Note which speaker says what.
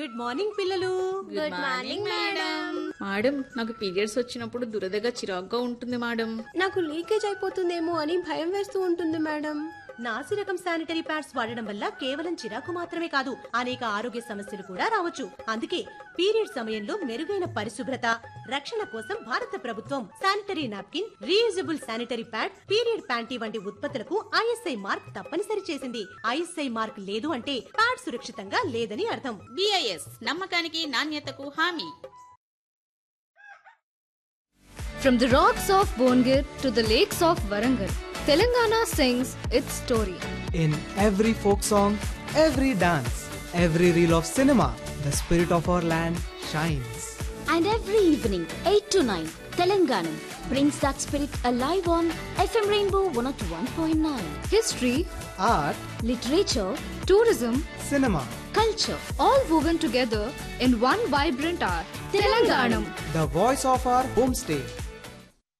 Speaker 1: Good morning పిల్లలు.
Speaker 2: Good morning madam.
Speaker 3: Madam, నాకు periods వచ్చినప్పుడు దురదగా చిరాగ్గా ఉంటుంది మేడం.
Speaker 2: నాకు లీకేజ్ అయిపోతుందేమో అని భయం వేస్తూ ఉంటుంది మేడం.
Speaker 1: నాసి రకం శానిటరీ ప్యాడ్స్ వాడడం వల్ల కేవలం చిరాకు మాత్రమే కాదు, అనేక ఆరోగ్య సమస్యలు కూడా రావచ్చు. అందుకే పీరియడ్ సమయంలో మెరుగైన పరిశుభ్రత, రక్షణ కోసం భారత ప్రభుత్వం sanitary napkin, reusable sanitary pad, period panty వంటి ఉత్పత్తులకు ఐఎస్ఐ మార్క్ తప్పనిసరి చేసింది. ఐఎస్ఐ మార్క్ లేదు అంటే ప్యాడ్ సురక్షితంగా లేదని అర్థం.
Speaker 4: BIS నమ్మకానికి నాణ్యతకు హామీ.
Speaker 5: From the rocks of Bongir to the lakes of Warangal, Telangana sings its story.
Speaker 6: In every folk song, every dance, every reel of cinema, the spirit of our land shines.
Speaker 7: And every evening, 8 to 9, Telangana brings that spirit alive on FM Rainbow 101.9.
Speaker 5: History,
Speaker 6: Art,
Speaker 7: Literature,
Speaker 5: tourism,
Speaker 6: cinema,
Speaker 7: culture,
Speaker 5: all woven together in one vibrant art. Telanganam.
Speaker 6: the voice of our homestay.